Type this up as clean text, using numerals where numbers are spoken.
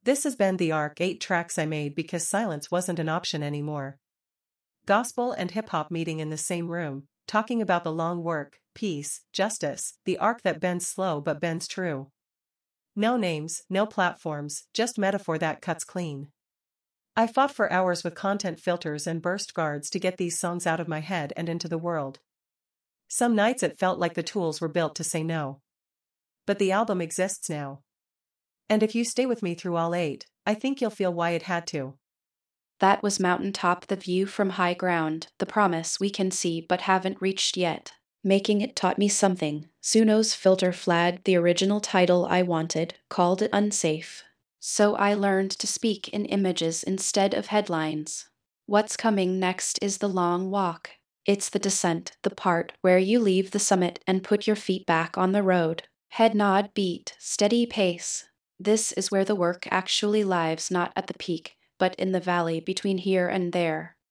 This has been the ARC 8 tracks I made because silence wasn't an option anymore. Gospel and hip-hop meeting in the same room, talking about the long work, peace, justice, the arc that bends slow but bends true. No names, no platforms, just metaphor that cuts clean. I fought for hours with content filters and burst guards to get these songs out of my head and into the world. Some nights it felt like the tools were built to say no. But the album exists now. And if you stay with me through all 8, I think you'll feel why it had to. That was Mountaintop, the view from high ground, the promise we can see but haven't reached yet. Making it taught me something. Suno's filter flagged the original title I wanted, called it unsafe. So I learned to speak in images instead of headlines. What's coming next is the long walk. It's the descent, the part where you leave the summit and put your feet back on the road. Head nod beat, steady pace. This is where the work actually lives, not at the peak, but in the valley between here and there.